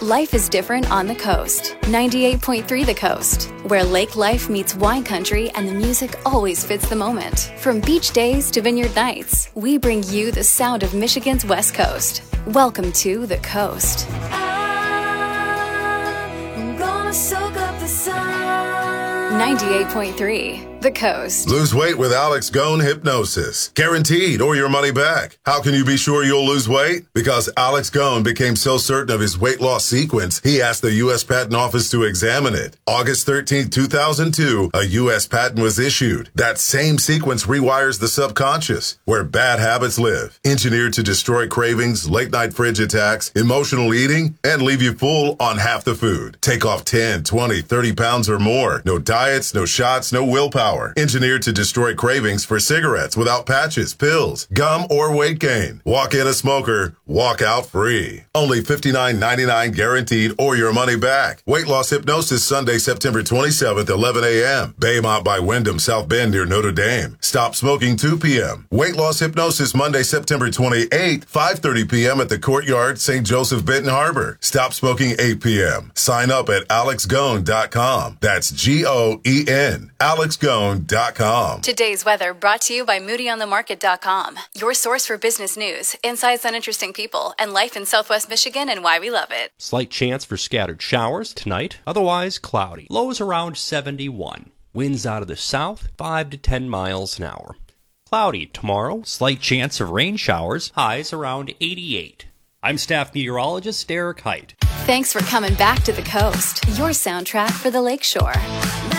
Life is different on the coast. 98.3 The Coast, where lake life meets wine country and the music always fits the moment. From beach days to vineyard nights, we bring you the sound of Michigan's West Coast. Welcome to The Coast. I'm gonna soak up the sun. 98.3 The Coast. Lose weight with Alex Gone Hypnosis. Guaranteed or your money back. How can you be sure you'll lose weight? Because Alex Gone became so certain of his weight loss sequence, he asked the U.S. Patent Office to examine it. August 13, 2002, a U.S. patent was issued. That same sequence rewires the subconscious, where bad habits live. Engineered to destroy cravings, late-night fridge attacks, emotional eating, and leave you full on half the food. Take off 10, 20, 30 pounds or more. No diets, no shots, no willpower. Engineered to destroy cravings for cigarettes without patches, pills, gum, or weight gain. Walk in a smoker, walk out free. Only $59.99 guaranteed or your money back. Weight loss hypnosis Sunday, September 27th, 11 a.m. Baymont by Wyndham, South Bend near Notre Dame. Stop smoking 2 p.m. Weight loss hypnosis Monday, September 28th, 5:30 p.m. at the Courtyard, St. Joseph, Benton Harbor. Stop smoking 8 p.m. Sign up at alexgone.com. That's G-O-E-N. alexgone.com. Today's weather brought to you by MoodyOnTheMarket.com, your source for business news, insights on interesting people, and life in Southwest Michigan and why we love it. Slight chance for scattered showers tonight, otherwise cloudy. Lows around 71. Winds out of the south, 5 to 10 miles an hour. Cloudy tomorrow, slight chance of rain showers, highs around 88. I'm staff meteorologist Derek Height. Thanks for coming back to The Coast, your soundtrack for the Lakeshore.